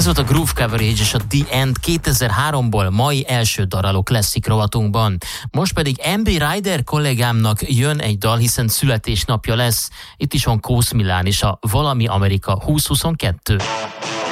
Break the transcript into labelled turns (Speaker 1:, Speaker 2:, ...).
Speaker 1: Ez volt a Groove Coverage és a The End 2003-ból mai első daráló klasszik rovatunkban. Most pedig MB Rider kollégámnak jön egy dal, hiszen születésnapja lesz. Itt is van Kósz Milán és a Valami Amerika 2022.